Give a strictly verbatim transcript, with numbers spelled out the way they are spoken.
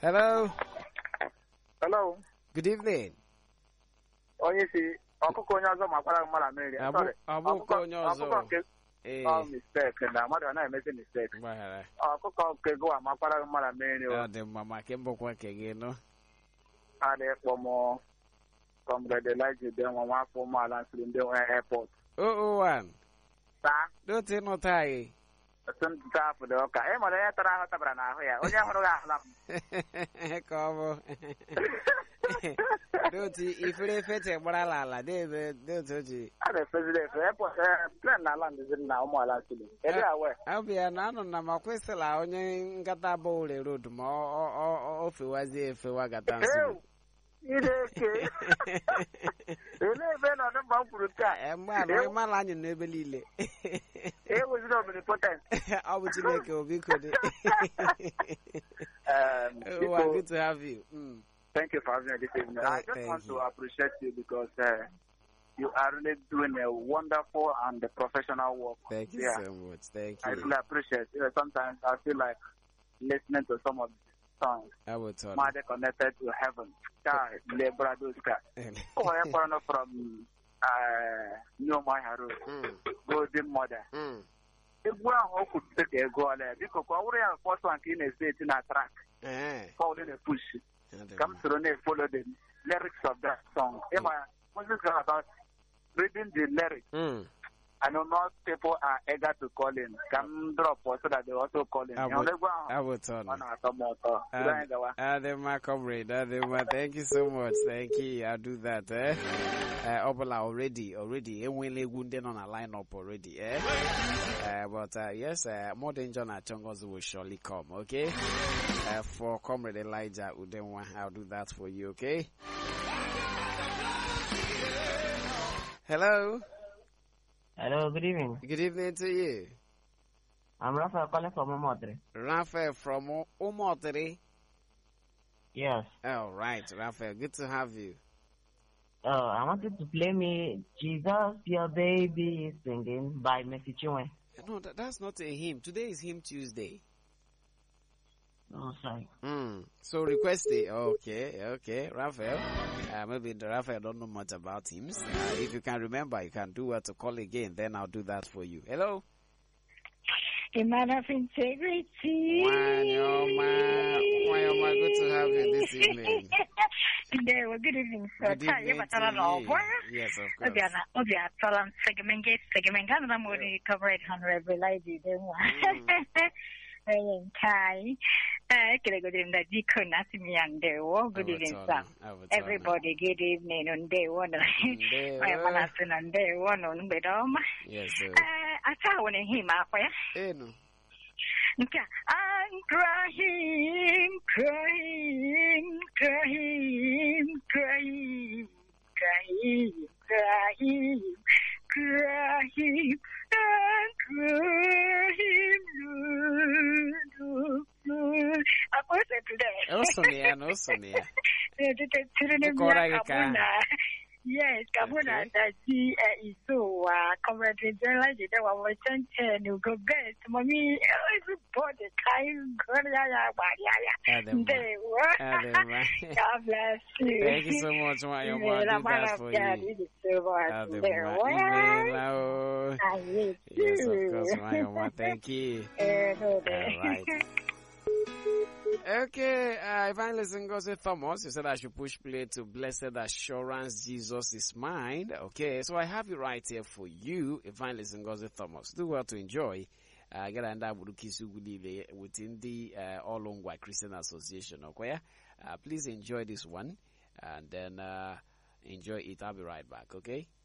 Hello. Hello. Good evening. Onye si ọkụkọ onye ọzọ makwara mara mmiri. Sorry. Ọkụkọ onye ọzọ. Ọkụkọ nke Eh. ọ mistake na mmadụ na-emezi mistake. Gbaghara. Ọkụkọ nke gụwa makwara mara mmiri. Ọ dị mma maka mbọkwa nke gị nọ. A na-ekpọ m Comrade Elijah Denwa nwafọ ụmụala nsiri ndị nwe airport. oh oh one. Taa. Dote nụta anyị. Ntụta afọ dị ọka. Ị mara onye tara ahụ tabara n'ahụ ya. Onye hụrụ ya ahụla m. Ka ọ bụ. Dote ifere efe te gbara ala debe dote oji. A na-efeziri efe. Airport plane na ala ndịzi na ụmụala nsiri. Ebe a wee. Abịa na anọ na ma kwesịla onye nkata bọọlụ road ma ọ ofewazie efewa gata nso. Ideke. Ele ebe nọ na mba kwuru taa. Mgbe anọ ịmala anyị n'ebe niile. E weziri omnipotent. Ọ bụ Chineke obi kode. Um, Oh, good to have you. Mm. Thank you for having me this evening. Uh, I just thank want you. to appreciate you because uh, you are really doing a wonderful and a professional work. Thank you yeah. so much. Thank I you. really appreciate it. You know, sometimes I feel like listening to some of the songs. I will tell Mother connected to heaven. Sky, Lebra Duska. you. Oh, I am from uh, New Maharu, Mm. Golden Mother. Mm. If we are could take a go there, because we are first one in a state in a track, Eh. following a push. I Come to the follow the lyrics of that song. Am I about reading the lyrics? Mm. I know not people are eager to call in. Come drop so that they also call in. I You know, will, they go on. I will tell you. On our tomato. Adema comrade, Adema, thank you so much. Thank you. I'll do that. Eh? Uh, Obola already, already. Enwele wounded on a lineup already. Eh? Uh, but uh, yes, uh, more than John Achongos will surely come. Okay. Uh, for comrade Elijah Udenwa, I'll do that for you. Okay. Hello. Hello, good evening. Good evening to you. I'm Raphael calling from Umotri. Raphael from Umotri. Yes. All right, Raphael. Good to have you. Uh, I wanted to play me Jesus, Your Baby is Singing by Mercy Chinwe. No, that, that's not a hymn. Today is Hymn Tuesday. Oh, sorry. Mm. So request it. Okay, okay, Raphael. Uh, maybe the Raphael don't know much about hymns. Uh, if you can remember, you can do what to call again. Then I'll do that for you. Hello. A man of integrity. Wanyoma, Wanyoma, good to have you this evening. Today, well, good evening, sir. Good evening You to you. Yes, of course. Obiana, Obiana, Tolan, segment, gate, segment, I'm not going to cover it, Honorable Lady. Kai. Good evening, that you couldn't ask me on day one. Good evening, sir. Everybody, good evening on day one. I am asking on day one on bedom. Yes, sir. I saw one in him, Eh, no. I'm crying, crying, crying, crying, crying, crying, crying, and crying. I was it today. Also, yeah, no, so yeah. Yes, Kabuna, that she is so, uh, comrade, like it, I was ten, you go best, mommy, everybody, kind, God bless you. Thank you so much, my young man. Do that for you. Yes, of course, my young man. Thank you. All right. Okay, uh, Evangelist Ngozi Thomas, you said I should push play to Blessed Assurance, Jesus is Mine. Okay, so I have it right here for you, Evangelist Ngozi Thomas. Do well to enjoy. Uh, get under within the uh, Olongwa Christian Association. Okay, uh, please enjoy this one and then uh, enjoy it. I'll be right back. Okay.